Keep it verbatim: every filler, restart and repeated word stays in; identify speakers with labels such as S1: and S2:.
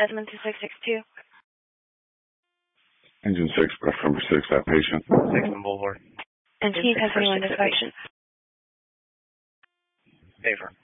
S1: Desmond two six six two.
S2: Engine six, breath number six, that patient.
S3: Sixman Boulevard.
S1: Engine six, anyone dispatch.
S3: Favor.